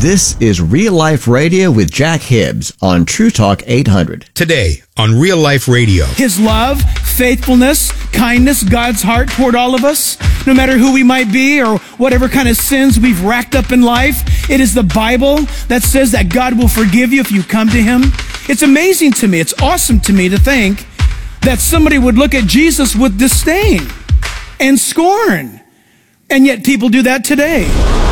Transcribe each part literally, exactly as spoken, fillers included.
This is Real Life Radio with Jack Hibbs on True Talk eight hundred. Today on Real Life Radio. His love, faithfulness, kindness, God's heart toward all of us, no matter who we might be or whatever kind of sins we've racked up in life. It is the Bible that says that God will forgive you if you come to Him. It's amazing to me. It's awesome to me to think that somebody would look at Jesus with disdain and scorn. And yet people do that today.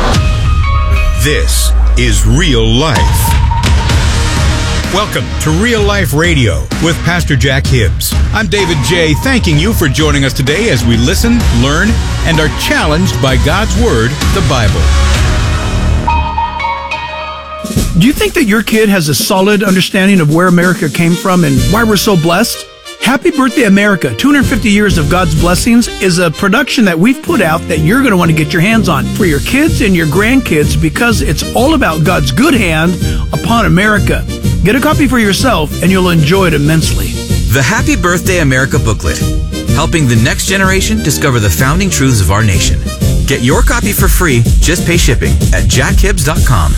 This is Real Life. Welcome to Real Life Radio with Pastor Jack Hibbs. I'm David J., thanking you for joining us today as we listen, learn, and are challenged by God's Word, the Bible. Do you think that your kid has a solid understanding of where America came from and why we're so blessed? Happy Birthday America, two hundred fifty years of God's Blessings, is a production that we've put out that you're going to want to get your hands on for your kids and your grandkids because it's all about God's good hand upon America. Get a copy for yourself and you'll enjoy it immensely. The Happy Birthday America booklet, helping the next generation discover the founding truths of our nation. Get your copy for free, just pay shipping at jack hibbs dot com.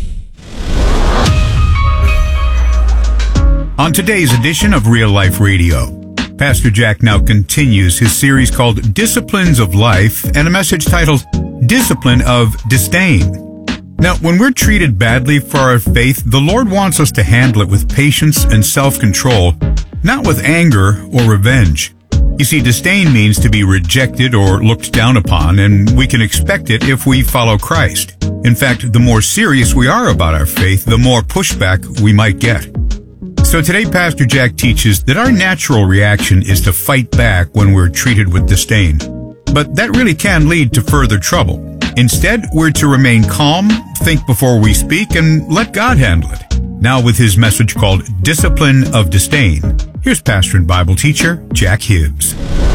On today's edition of Real Life Radio, Pastor Jack now continues his series called Disciplines of Life and a message titled Discipline of Disdain. Now, when we're treated badly for our faith, the Lord wants us to handle it with patience and self-control, not with anger or revenge. You see, disdain means to be rejected or looked down upon, and we can expect it if we follow Christ. In fact, the more serious we are about our faith, the more pushback we might get. So today, Pastor Jack teaches that our natural reaction is to fight back when we're treated with disdain. But that really can lead to further trouble. Instead, we're to remain calm, think before we speak, and let God handle it. Now with his message called Discipline of Disdain, here's pastor and Bible teacher, Jack Hibbs.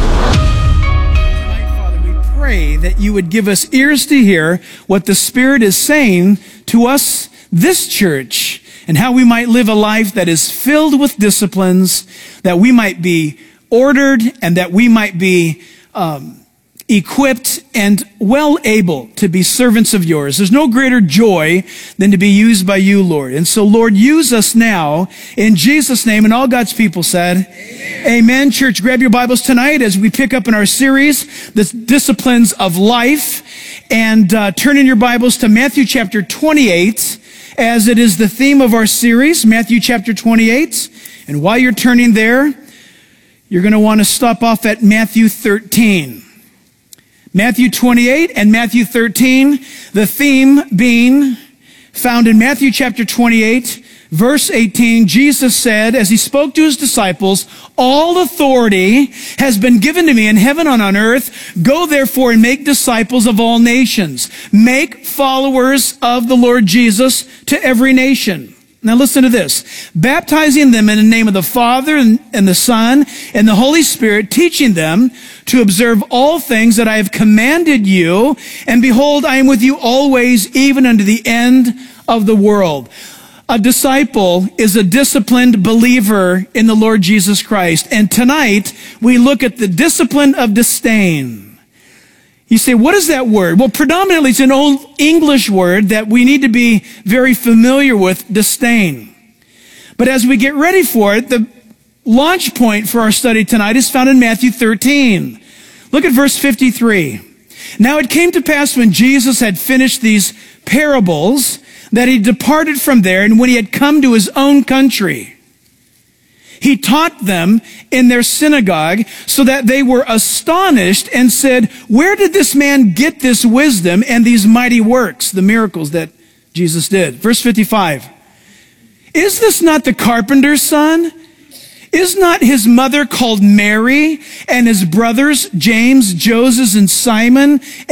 Tonight, Father, we pray that you would give us ears to hear what the Spirit is saying to us, this church, and how we might live a life that is filled with disciplines, that we might be ordered, and that we might be um, equipped and well able to be servants of yours. There's no greater joy than to be used by you, Lord. And so, Lord, use us now in Jesus' name. And all God's people said, Amen. Amen. Church, grab your Bibles tonight as we pick up in our series, the Disciplines of Life. And uh, turn in your Bibles to Matthew chapter twenty-eight. As it is the theme of our series, Matthew chapter twenty-eight. And while you're turning there, you're going to want to stop off at Matthew thirteen. Matthew twenty-eight and Matthew thirteen, the theme being found in Matthew chapter twenty-eight, verse eighteen. Jesus said, as he spoke to his disciples, all authority has been given to me in heaven and on earth. Go therefore and make disciples of all nations. Make followers of the Lord Jesus to every nation. Now listen to this. Baptizing them in the name of the Father and, and the Son and the Holy Spirit, teaching them to observe all things that I have commanded you. And behold, I am with you always, even unto the end of the world. A disciple is a disciplined believer in the Lord Jesus Christ. And tonight, we look at the discipline of disdain. You say, what is that word? Well, predominantly it's an old English word that we need to be very familiar with, disdain. But as we get ready for it, the launch point for our study tonight is found in Matthew thirteen. Look at verse fifty-three. Now it came to pass when Jesus had finished these parables that he departed from there, and when he had come to his own country, he taught them in their synagogue, so that they were astonished and said, where did this man get this wisdom and these mighty works, the miracles that Jesus did? Verse fifty-five. Is this not the carpenter's son? Is not his mother called Mary, and his brothers James, Joseph, and Simon,